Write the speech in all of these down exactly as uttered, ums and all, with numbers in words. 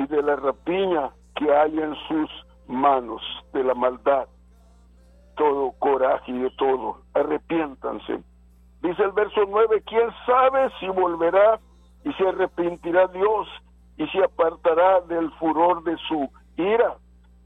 y de la rapiña que hay en sus manos, de la maldad, todo coraje y de todo. Arrepiéntanse. Dice el verso nueve, ¿quién sabe si volverá y se arrepentirá Dios y se apartará del furor de su ira?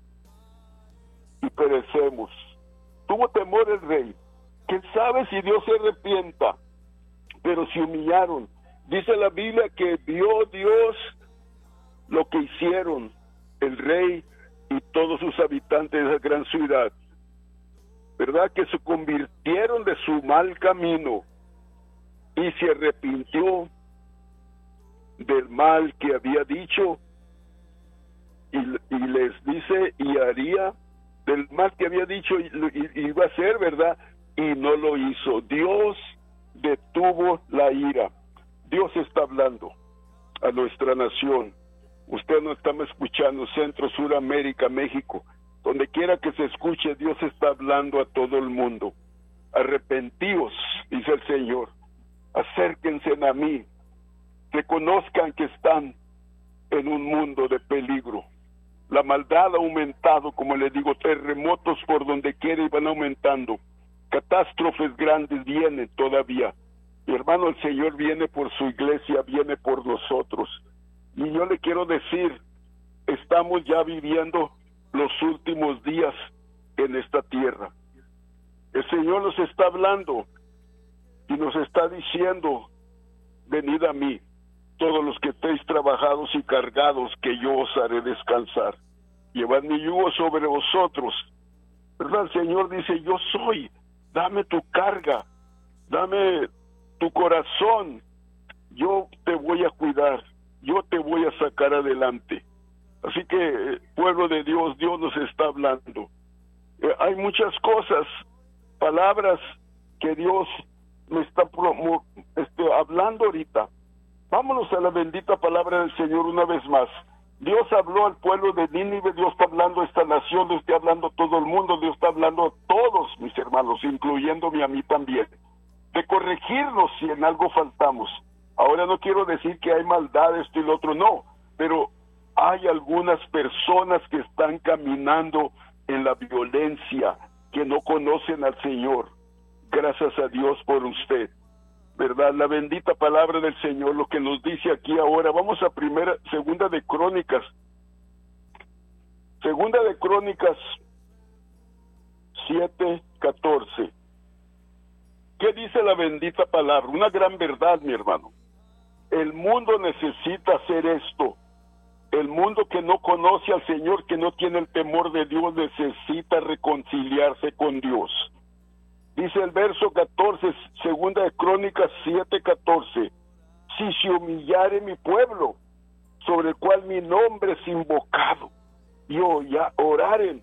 Y perecemos. Tuvo temor el rey. ¿Quién sabe si Dios se arrepienta? Pero se humillaron. Dice la Biblia que vio Dios lo que hicieron el rey y todos sus habitantes de esa gran ciudad, ¿verdad? Que se convirtieron de su mal camino y se arrepintió del mal que había dicho, y, y les dice, y haría del mal que había dicho, y, y, iba a ser, ¿verdad? Y no lo hizo. Dios detuvo la ira. Dios está hablando a nuestra nación. Usted no está escuchando, Centro, Suramérica, México, donde quiera que se escuche, Dios está hablando a todo el mundo. Arrepentíos, dice el Señor, acérquense a mí, reconozcan que están en un mundo de peligro. La maldad ha aumentado, como les digo, terremotos por donde quiera y van aumentando. Catástrofes grandes vienen todavía. Mi hermano, el Señor viene por su iglesia, viene por nosotros. Y yo le quiero decir, estamos ya viviendo los últimos días en esta tierra. El Señor nos está hablando y nos está diciendo, venid a mí, todos los que estéis trabajados y cargados, que yo os haré descansar. Llevad mi yugo sobre vosotros. ¿Verdad? El Señor dice, yo soy, dame tu carga, dame tu corazón, yo te voy a cuidar, yo te voy a sacar adelante. Así que, pueblo de Dios, Dios nos está hablando. Eh, hay muchas cosas, palabras que Dios me está promo, este, hablando ahorita. Vámonos a la bendita palabra del Señor una vez más. Dios habló al pueblo de Nínive, Dios está hablando a esta nación, Dios está hablando a todo el mundo, Dios está hablando a todos mis hermanos, incluyéndome a mí también, de corregirnos si en algo faltamos. Ahora no quiero decir que hay maldad, esto y lo otro, no, pero hay algunas personas que están caminando en la violencia, que no conocen al Señor. Gracias a Dios por usted, ¿verdad? La bendita palabra del Señor, lo que nos dice aquí ahora. Vamos a primera, segunda de Crónicas, segunda de Crónicas siete, catorce. ¿Qué dice la bendita palabra? Una gran verdad, mi hermano. El mundo necesita hacer esto. El mundo que no conoce al Señor, que no tiene el temor de Dios, necesita reconciliarse con Dios. Dice el verso catorce, segunda de Crónicas siete, catorce. Si se humillare mi pueblo, sobre el cual mi nombre es invocado, y oraren,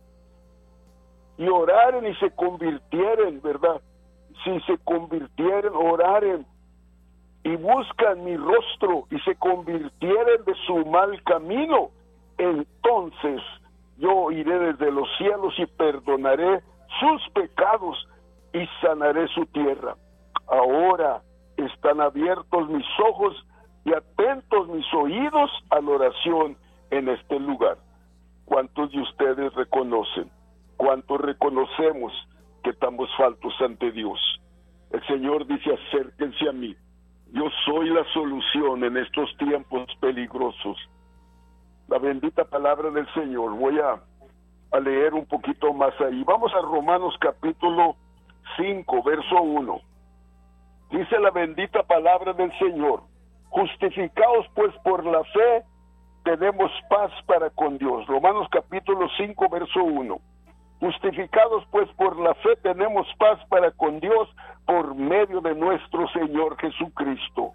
y oraren y se convirtieren, ¿verdad? Si se convirtieren, oraren, y buscan mi rostro, y se convirtieren de su mal camino, entonces yo iré desde los cielos y perdonaré sus pecados y sanaré su tierra. Ahora están abiertos mis ojos y atentos mis oídos a la oración en este lugar. ¿Cuántos de ustedes reconocen? ¿Cuántos reconocemos que estamos faltos ante Dios? El Señor dice, acérquense a mí. Yo soy la solución en estos tiempos peligrosos. La bendita palabra del Señor. Voy a, a leer un poquito más ahí. Vamos a Romanos capítulo cinco, verso uno. Dice la bendita palabra del Señor: justificados pues por la fe, tenemos paz para con Dios. Romanos capítulo cinco, verso uno. Justificados pues por la fe, tenemos paz para con Dios por medio de nuestro Señor Jesucristo.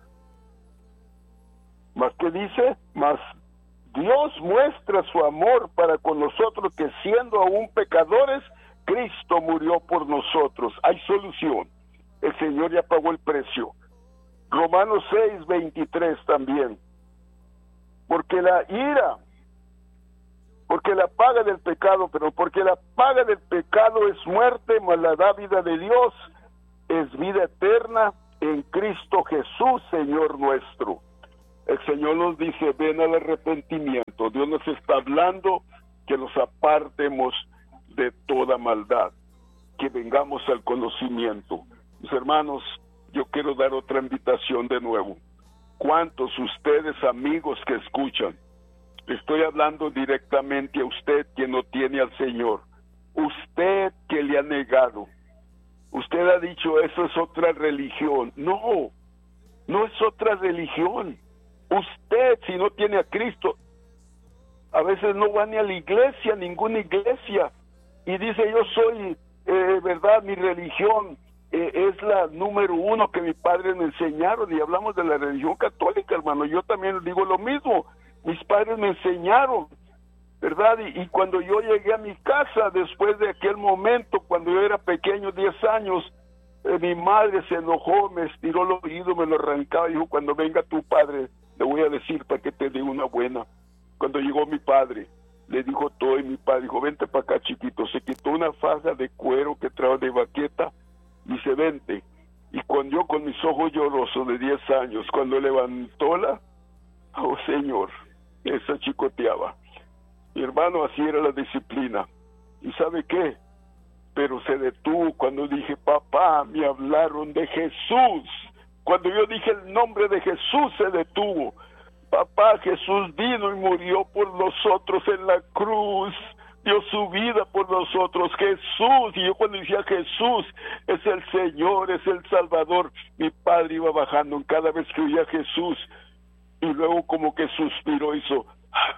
¿Más qué dice? Mas Dios muestra su amor para con nosotros, que siendo aún pecadores, Cristo murió por nosotros. Hay solución. El Señor ya pagó el precio. Romanos seis, veintitrés también. Porque la ira, porque la paga del pecado, pero porque la paga del pecado es muerte, mas la dádiva de Dios es vida eterna en Cristo Jesús, Señor nuestro. El Señor nos dice, ven al arrepentimiento. Dios nos está hablando que nos apartemos de toda maldad, que vengamos al conocimiento. Mis hermanos, yo quiero dar otra invitación de nuevo. ¿Cuántos ustedes, amigos que escuchan? Estoy hablando directamente a usted que no tiene al Señor. Usted que le ha negado. Usted ha dicho, eso es otra religión. No, no es otra religión. Usted, si no tiene a Cristo, a veces no va ni a la iglesia, ninguna iglesia, y dice, yo soy, eh, verdad, mi religión eh, es la número uno que mis padres me enseñaron, y hablamos de la religión católica, hermano. Yo también digo lo mismo, mis padres me enseñaron, ¿verdad? Y, y cuando yo llegué a mi casa, después de aquel momento, cuando yo era pequeño, diez años, eh, mi madre se enojó, me estiró el oído, me lo arrancaba, y dijo, cuando venga tu padre, le voy a decir para que te dé una buena. Cuando llegó mi padre, le dijo todo, y mi padre dijo, vente para acá, chiquito. Se quitó una faja de cuero que trajo de baqueta, y dice, vente. Y cuando yo, con mis ojos llorosos de diez años, cuando levantó la, oh Señor, esa chicoteaba. Mi hermano, así era la disciplina. ¿Y sabe qué? Pero se detuvo cuando dije, papá, me hablaron de Jesús. Cuando yo dije el nombre de Jesús, se detuvo. Papá, Jesús vino y murió por nosotros en la cruz. Dio su vida por nosotros. Jesús. Y yo cuando decía Jesús, es el Señor, es el Salvador. Mi padre iba bajando en cada vez que oía Jesús. Y luego como que suspiró, hizo,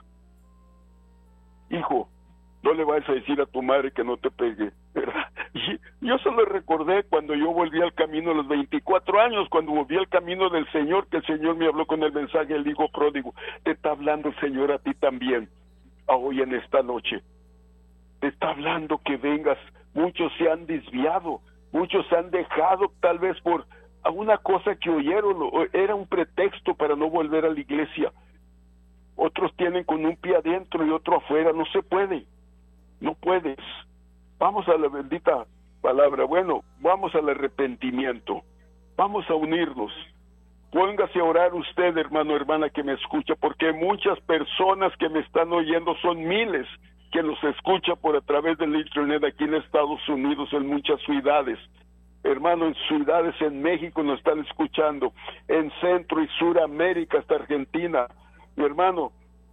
hijo, no le vayas a decir a tu madre que no te pegue, ¿verdad? Y yo se lo recordé cuando yo volví al camino a los veinticuatro años, cuando volví al camino del Señor, que el Señor me habló con el mensaje del hijo pródigo. Te está hablando el Señor a ti también, a hoy en esta noche. Te está hablando que vengas. Muchos se han desviado, muchos se han dejado tal vez por alguna cosa que oyeron, era un pretexto para no volver a la iglesia. Otros tienen con un pie adentro y otro afuera. No se puede, no puedes. Vamos a la bendita palabra. Bueno, vamos al arrepentimiento. Vamos a unirnos. Póngase a orar usted, hermano, hermana, que me escucha, porque muchas personas que me están oyendo, son miles que nos escuchan por a través del internet aquí en Estados Unidos, en muchas ciudades. Hermano, en ciudades en México nos están escuchando, en Centro y Suramérica, hasta Argentina. Mi hermano,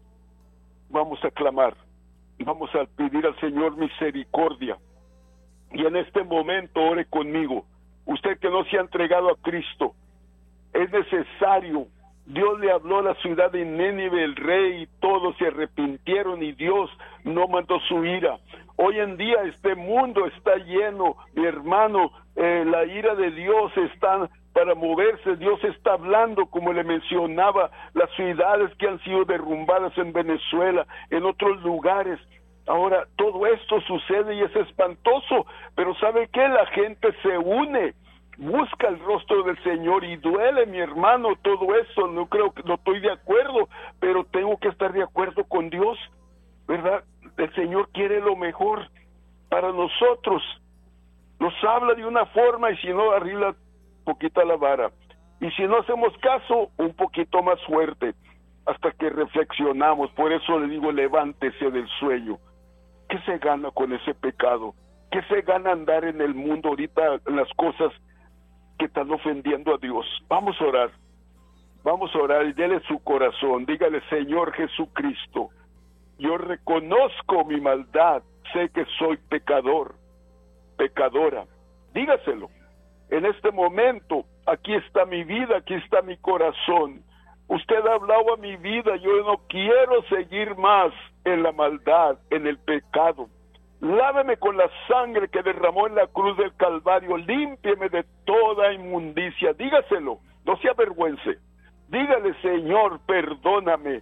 vamos a clamar, vamos a pedir al Señor misericordia. Y en este momento ore conmigo. Usted que no se ha entregado a Cristo, es necesario. Dios le habló a la ciudad de Nínive, el rey, y todos se arrepintieron y Dios no mandó su ira. Hoy en día este mundo está lleno, mi hermano, eh, la ira de Dios está para moverse. Dios está hablando, como le mencionaba, las ciudades que han sido derrumbadas en Venezuela, en otros lugares. Ahora, todo esto sucede y es espantoso, pero ¿sabe qué? La gente se une, busca el rostro del Señor, y duele, mi hermano, todo eso. No creo que no estoy de acuerdo, pero tengo que estar de acuerdo con Dios, ¿verdad? El Señor quiere lo mejor para nosotros. Nos habla de una forma, y si no, arriba poquita la vara, y si no hacemos caso, un poquito más fuerte, hasta que reflexionamos. Por eso le digo, levántese del sueño. ¿Qué se gana con ese pecado? ¿Qué se gana andar en el mundo ahorita, en las cosas que están ofendiendo a Dios? Vamos a orar, vamos a orar, y dele su corazón, dígale: Señor Jesucristo, yo reconozco mi maldad, sé que soy pecador, pecadora. Dígaselo. En este momento, aquí está mi vida, aquí está mi corazón. Usted ha hablado a mi vida, yo no quiero seguir más en la maldad, en el pecado. Láveme con la sangre que derramó en la cruz del Calvario, límpieme de toda inmundicia. Dígaselo, no se avergüence. Dígale: Señor, perdóname,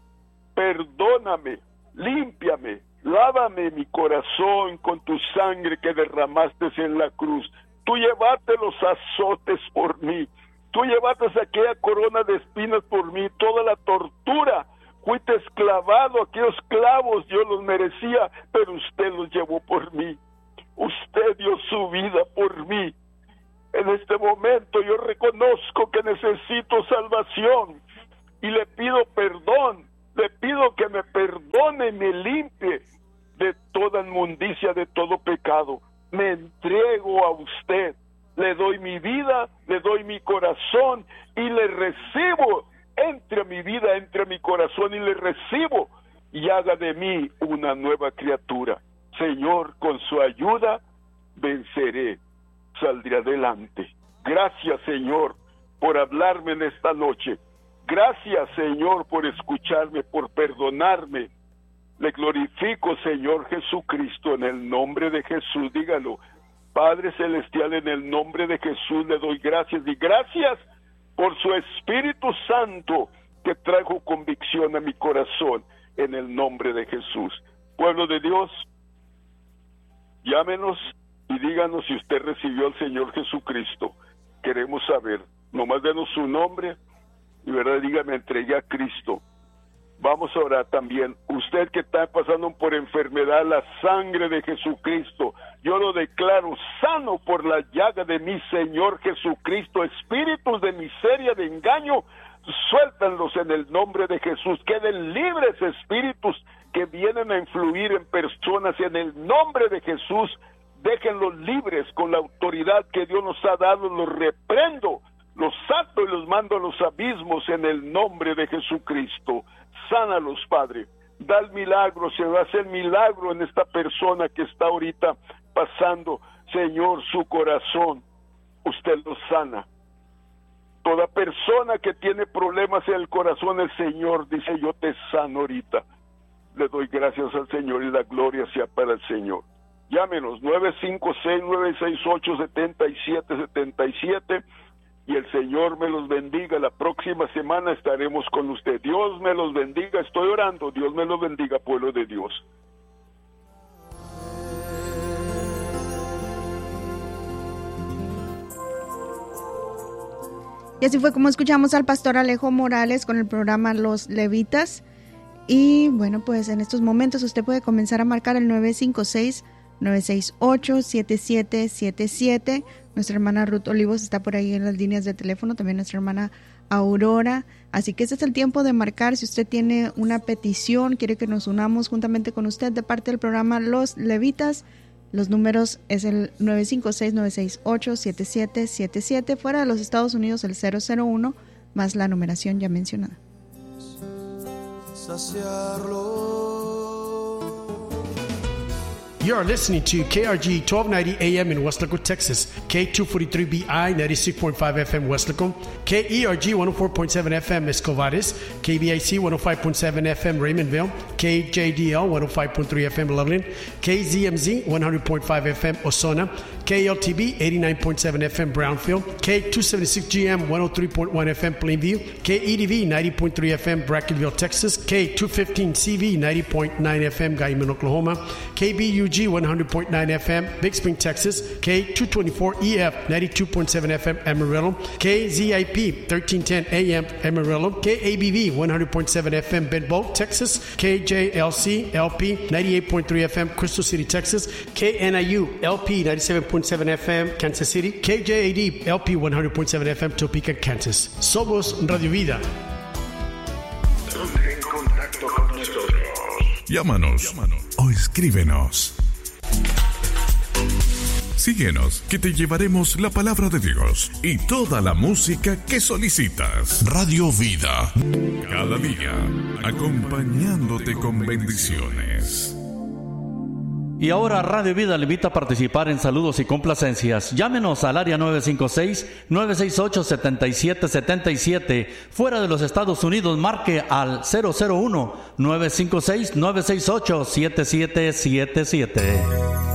perdóname, límpiame, lávame mi corazón con tu sangre que derramaste en la cruz. Tú llevaste los azotes por mí, tú llevaste aquella corona de espinas por mí, toda la tortura. Fuiste esclavado, aquellos clavos yo los merecía, pero usted los llevó por mí. Usted dio su vida por mí. En este momento yo reconozco que necesito salvación. y le pido perdón, le pido que me perdone y me limpie de toda inmundicia, de todo pecado. Me entrego a usted, le doy mi vida, le doy mi corazón y le recibo. Entre a mi vida, entre a mi corazón y le recibo y haga de mí una nueva criatura. Señor, con su ayuda venceré, saldré adelante. Gracias, Señor, por hablarme en esta noche. Gracias, Señor, por escucharme, por perdonarme. Le glorifico, Señor Jesucristo, en el nombre de Jesús. Dígalo, Padre Celestial, en el nombre de Jesús le doy gracias, y gracias por su Espíritu Santo que trajo convicción a mi corazón, en el nombre de Jesús. Pueblo de Dios, llámenos y díganos si usted recibió al Señor Jesucristo. Queremos saber, nomás denos su nombre y verdad, dígame, entregué a Cristo. Vamos a orar también. Usted que está pasando por enfermedad, la sangre de Jesucristo, yo lo declaro sano por la llaga de mi Señor Jesucristo. Espíritus de miseria, de engaño, suéltanlos en el nombre de Jesús. Queden libres espíritus que vienen a influir en personas en el nombre de Jesús. Déjenlos libres con la autoridad que Dios nos ha dado. Los reprendo, los ato y los mando a los abismos en el nombre de Jesucristo. Sánalos, Padre. Da el milagro, se va a hacer milagro en esta persona que está ahorita pasando, Señor, su corazón. Usted lo sana. Toda persona que tiene problemas en el corazón, el Señor dice, yo te sano ahorita. Le doy gracias al Señor y la gloria sea para el Señor. Llámenos, nueve cinco seis, nueve seis ocho, siete siete siete siete, y el Señor me los bendiga. La próxima semana estaremos con usted. Dios me los bendiga. Estoy orando. Dios me los bendiga, pueblo de Dios. Y así fue como escuchamos al pastor Alejo Morales con el programa Los Levitas. Y bueno, pues en estos momentos usted puede comenzar a marcar el nueve cinco seis, nueve seis ocho, siete siete siete siete. Nuestra hermana Ruth Olivos está por ahí en las líneas de teléfono, también nuestra hermana Aurora. Así que este es el tiempo de marcar. Si usted tiene una petición, quiere que nos unamos juntamente con usted de parte del programa Los Levitas, los números es el nueve cinco seis, nueve seis ocho, siete siete siete siete. Fuera de los Estados Unidos el cero cero uno más la numeración ya mencionada. You are listening to K R G twelve ninety A M in Weslaco, Texas, K two forty-three B I ninety-six point five F M Weslaco, K E R G one oh four point seven F M Escovares, K B I C one oh five point seven F M Raymondville, K J D L one oh five point three F M Loveland, K Z M Z one hundred point five F M Osona, K L T B eighty-nine point seven F M Brownfield, K two seventy-six G M one oh three point one F M Plainview, K E D V ninety point three F M Brackenville, Texas, K two fifteen C V ninety point nine F M Guyman, Oklahoma, K B U G one hundred point nine F M Big Spring, Texas, K two twenty-four E F ninety-two point seven F M Amarillo, K Z I P thirteen ten A M Amarillo, K A B V one hundred point seven F M Bedboe, Texas, K J L C L P ninety-eight point three F M Crystal City, Texas, K N I U L P ninety-seven point seven F M Kansas City, K J A D L P one hundred point seven F M Topeka, Kansas. Somos Radio Vida. Ponte en contacto con nosotros. Llámanos, Llámanos o escríbenos. Síguenos, que te llevaremos la palabra de Dios y toda la música que solicitas. Radio Vida, cada día, acompañándote con bendiciones. Y ahora Radio Vida le invita a participar en saludos y complacencias. Llámenos al área nueve cinco seis, nueve seis ocho, siete siete siete siete. Fuera de los Estados Unidos, marque al cero cero uno, nueve cinco seis, nueve seis ocho, siete siete siete siete.